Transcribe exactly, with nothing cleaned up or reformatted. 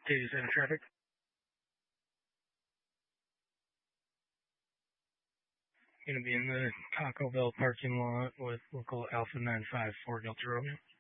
Data center traffic. Going to be in the Taco Bell parking lot with local Alpha nine five four Delta Romeo.